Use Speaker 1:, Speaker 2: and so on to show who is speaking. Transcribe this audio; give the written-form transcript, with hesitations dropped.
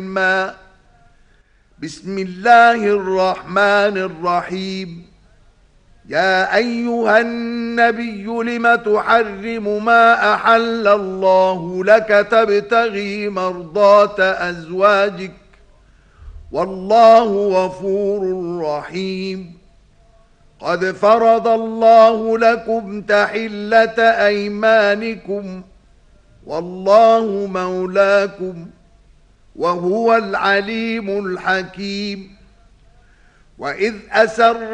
Speaker 1: بسم الله الرحمن الرحيم. يا أيها النبي لم تحرم ما أحل الله لك تبتغي مرضات أزواجك والله غفور رحيم. قد فرض الله لكم تحلة أيمانكم والله مولاكم وهو العليم الحكيم. وإذ أسر